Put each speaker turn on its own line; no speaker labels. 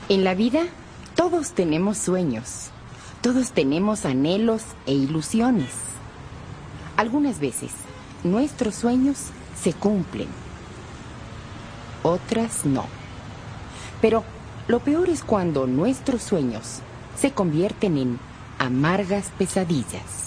En la vida, todos tenemos sueños. Todos tenemos anhelos e ilusiones. Algunas veces, nuestros sueños se cumplen. Otras no. Pero lo peor es cuando nuestros sueños se convierten en amargas pesadillas.